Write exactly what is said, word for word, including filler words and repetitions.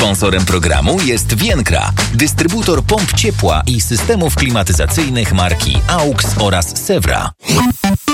Sponsorem programu jest Vienkra, dystrybutor pomp ciepła i systemów klimatyzacyjnych marki A U X oraz Sewra.